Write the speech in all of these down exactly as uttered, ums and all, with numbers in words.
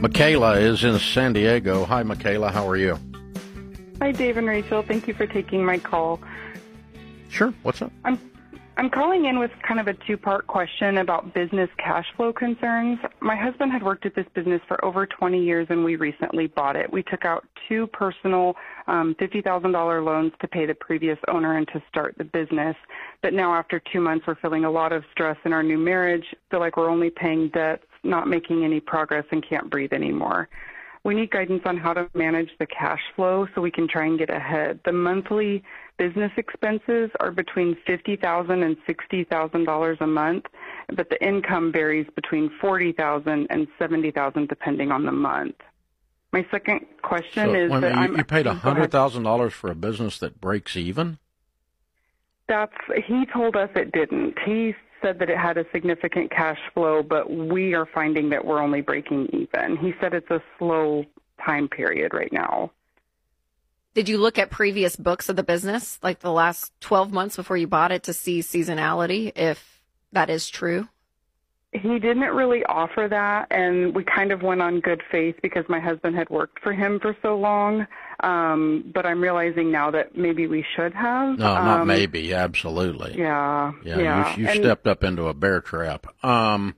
Michaela is in San Diego. Hi, Michaela. How are you? Hi, Dave and Rachel. Thank you for taking my call. Sure. What's up? I'm I'm calling in with kind of a two-part question about business cash flow concerns. My husband had worked at this business for over twenty years, and we recently bought it. We took out two personal um, fifty thousand dollars loans to pay the previous owner and to start the business. But now after two months, we're feeling a lot of stress in our new marriage, feel like we're only paying debts, not making any progress, and can't breathe anymore. We need guidance on how to manage the cash flow so we can try and get ahead. The monthly business expenses are between fifty thousand dollars and sixty thousand dollars a month, but the income varies between forty thousand dollars and seventy thousand dollars depending on the month. My second question so, is wait, that you, I'm, you paid one hundred thousand dollars for a business that breaks even? That's he told us it didn't. He said that it had a significant cash flow, but we are finding that we're only breaking even. He said it's a slow time period right now. Did you look at previous books of the business, like the last twelve months before you bought it, to see seasonality, if that is true? He didn't really offer that, and we kind of went on good faith because my husband had worked for him for so long. Um, but I'm realizing now that maybe we should have. No, not um, maybe. Absolutely. Yeah. Yeah. yeah. You, you and, stepped up into a bear trap. Um,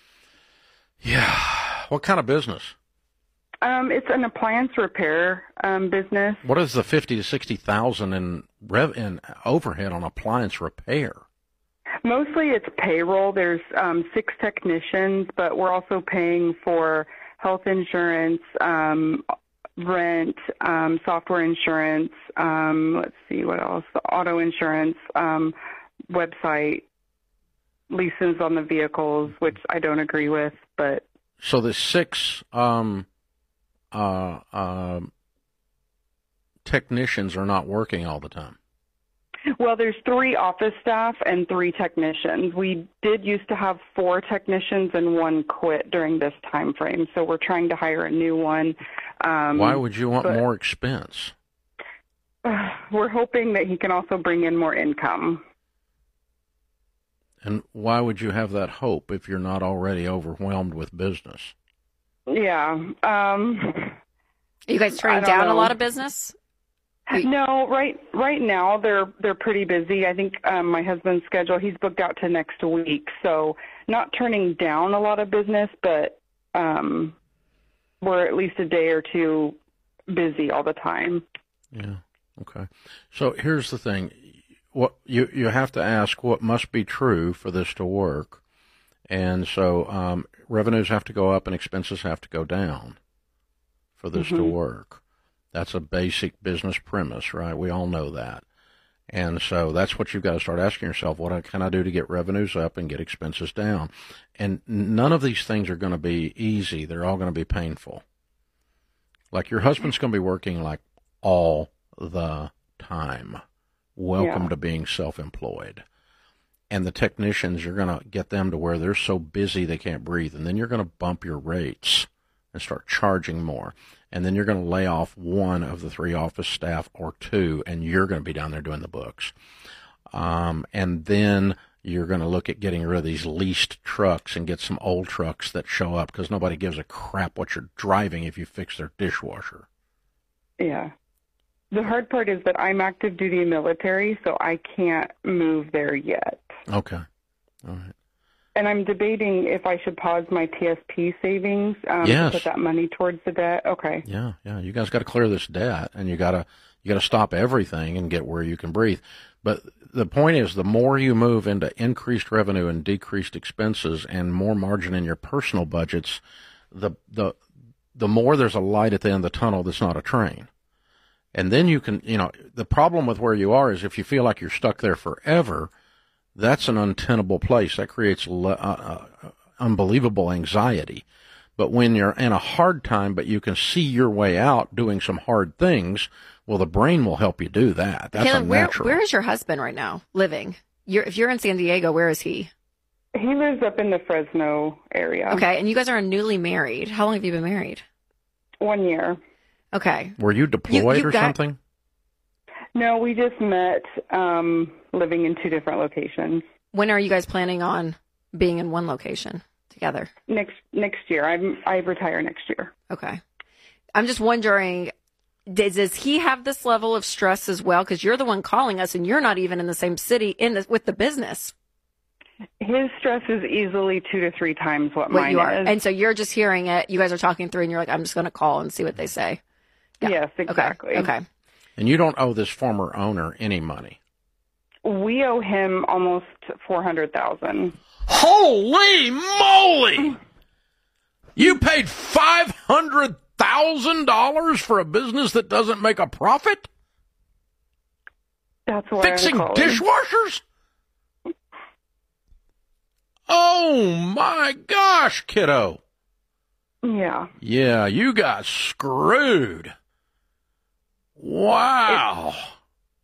yeah. What kind of business? Um, it's an appliance repair um, business. What is the fifty to sixty thousand in rev in overhead on appliance repair? Mostly it's payroll. There's um, six technicians, but we're also paying for health insurance, um, rent, um, software insurance, um, let's see what else, the auto insurance, um, website, leases on the vehicles, which I don't agree with. But So the six um, uh, uh, technicians are not working all the time. Well, there's three office staff and three technicians. We did used to have four technicians and one quit during this time frame, so we're trying to hire a new one. Um, Why would you want but, more expense? Uh, we're hoping that he can also bring in more income. And why would you have that hope if you're not already overwhelmed with business? Yeah. Um, Are you guys turning down know. a lot of business? No, right right now they're they're pretty busy. I think um, my husband's schedule, he's booked out to next week, so not turning down a lot of business, but um, we're at least a day or two busy all the time. Yeah. Okay. So here's the thing: what you you have to ask what must be true for this to work, and so um, revenues have to go up and expenses have to go down for this mm-hmm. to work. That's a basic business premise, right? We all know that. And so that's what you've got to start asking yourself, what can I do to get revenues up and get expenses down? And none of these things are going to be easy. They're all going to be painful. Like your husband's going to be working like all the time. Welcome yeah. to being self-employed. And the technicians, you're going to get them to where they're so busy they can't breathe. And then you're going to bump your rates and start charging more. And then you're going to lay off one of the three office staff or two, and you're going to be down there doing the books. Um, and then you're going to look at getting rid of these leased trucks and get some old trucks that show up because nobody gives a crap what you're driving if you fix their dishwasher. Yeah. The hard part is that I'm active duty military, so I can't move there yet. Okay. All right. And I'm debating if I should pause my T S P savings um, yes. to put that money towards the debt. Okay. Yeah, yeah. You guys got to clear this debt, and you got to you got to stop everything and get where you can breathe. But the point is, the more you move into increased revenue and decreased expenses, and more margin in your personal budgets, the the the more there's a light at the end of the tunnel that's not a train. And then you can, you know, the problem with where you are is if you feel like you're stuck there forever. That's an untenable place. That creates uh, uh, unbelievable anxiety. But when you're in a hard time, but you can see your way out doing some hard things, well, the brain will help you do that. That's Caleb, where, unnatural. where is your husband right now living? You're, if you're in San Diego, where is he? He lives up in the Fresno area. Okay, and you guys are newly married. How long have you been married? One year. Okay. Were you deployed you, you or got, something? No, we just met um, living in two different locations. When are you guys planning on being in one location? together? Next next year. I'm I retire next year. Okay. I'm just wondering, does, does he have this level of stress as well? Because you're the one calling us, and you're not even in the same city in the, with the business. His stress is easily two to three times what, What mine you are, is. and so you're just hearing it. You guys are talking through, and you're like, I'm just going to call and see what they say. Yeah. Yes, exactly. Okay. okay. And you don't owe this former owner any money. We owe him almost four hundred thousand. Holy moly! You paid five hundred thousand dollars for a business that doesn't make a profit? That's why Fixing I'm calling. dishwashers? Oh my gosh, kiddo. Yeah. Yeah, you got screwed. Wow. It,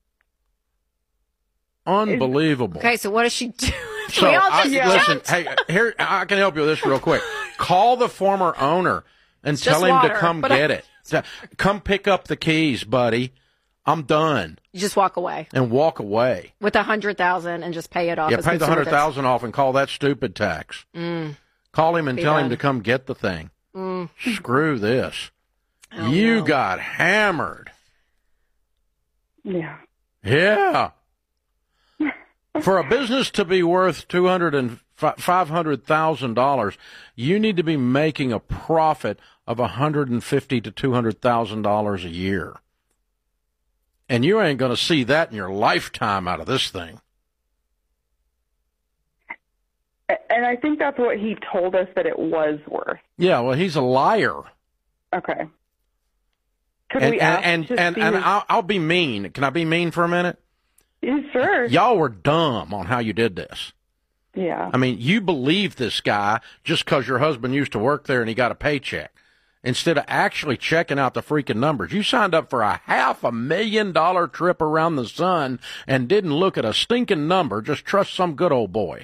Unbelievable. Okay, so what does she do? So, we all I, just listen, jumped. hey, here, I can help you with this real quick. Call the former owner and It's tell just him water, to come but get I- it. So, come pick up the keys, buddy. I'm done. You just walk away And walk away. with a hundred thousand and just pay it off. Yeah, as pay the consumer hundred tax. thousand off and call that stupid tax. Mm, Call him and Be tell him done. to come get the thing. mm. Screw this. Oh, you no. got hammered. Yeah. Yeah. For a business to be worth two hundred and five hundred thousand dollars, you need to be making a profit of a hundred and fifty to two hundred thousand dollars a year, and you ain't going to see that in your lifetime out of this thing. And I think that's what he told us that it was worth. Yeah, well, he's a liar. Okay. Could And we and ask and, to and, see and his- I'll, I'll be mean. Can I be mean for a minute? Yeah, sure. Y'all were dumb on how you did this. Yeah. I mean, you believed this guy just because your husband used to work there and he got a paycheck. Instead of actually checking out the freaking numbers, you signed up for a half a million dollar trip around the sun and didn't look at a stinking number. Just trust some good old boy.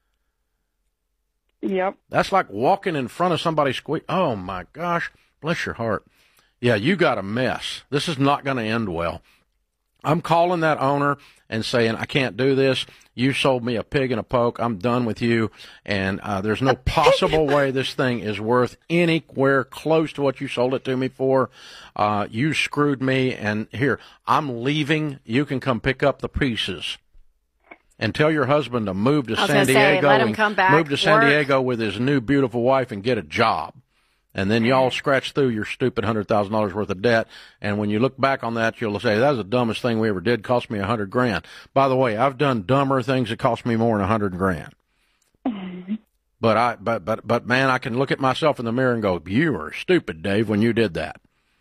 Yep. That's like walking in front of somebody squeak. Oh my gosh, bless your heart. Yeah, you got a mess. This is not going to end well. I'm calling that owner and saying, I can't do this. You sold me a pig and a poke. I'm done with you. And uh, there's no possible way this thing is worth anywhere close to what you sold it to me for. Uh, you screwed me. And here, I'm leaving. You can come pick up the pieces. And tell your husband to move to I was San gonna say, Diego. let him and come back, move to San work. Diego with his new beautiful wife and get a job. And then y'all scratch through your stupid one hundred thousand dollars worth of debt. And when you look back on that, you'll say, that was the dumbest thing we ever did. Cost me a hundred grand. By the way, I've done dumber things that cost me more than a hundred grand. But I, but, but, but man, I can look at myself in the mirror and go, you were stupid, Dave, when you did that.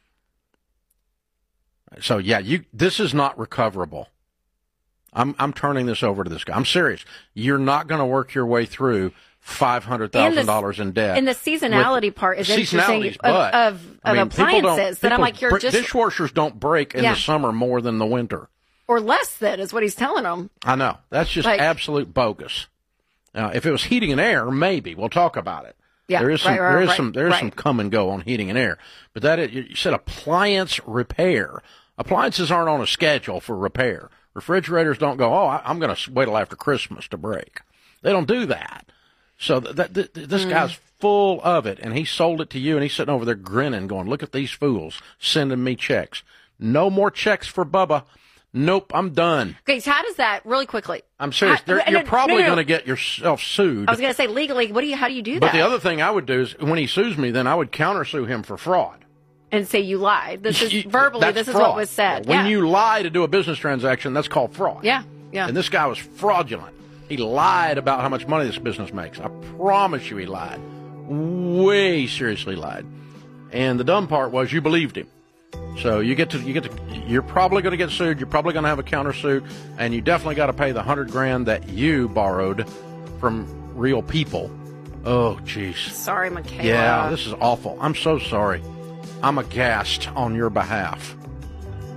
So yeah, you, this is not recoverable. I'm, I'm turning this over to this guy. I'm serious. You're not going to work your way through five hundred thousand dollars in debt. And the seasonality with, part is interesting seasonalities, of, but, of, of I mean, people don't- appliances that I'm people like, you're break- just, dishwashers don't break in Yeah. the summer more than the winter. or less than is what he's telling them. I know. That's just Like- absolute bogus. Now, if it was heating and air, maybe we'll talk about it. Yeah, there is some, right, right, there is right, some, there is right. some come and go on heating and air. But that is, you said appliance repair. Appliances aren't on a schedule for repair. Refrigerators don't go, oh, I, I'm going to wait till after Christmas to break. They don't do that. So th- th- th- this Mm. guy's full of it, and he sold it to you, and he's sitting over there grinning, going, look at these fools sending me checks. No more checks for Bubba. Nope, I'm done. Okay, so how does that, really quickly? I'm serious. How- There- no, you're no, probably no, no. going to get yourself sued. I was going to say, legally, what do you, how do you do But that? the other thing I would do is when he sues me, then I would countersue him for fraud. And say you lied. This is, You- verbally, that's this is fraud. what was said. When yeah. you lie to do a business transaction, that's called fraud. Yeah, yeah. And this guy was fraudulent. He lied about how much money this business makes. I promise you he lied. Way seriously lied. And the dumb part was you believed him. So you get to you get to you're probably going to get sued. You're probably going to have a countersuit, and you definitely got to pay the hundred grand that you borrowed from real people. Oh, jeez. Sorry, Michaela. Yeah, this is awful. I'm so sorry. I'm aghast on your behalf.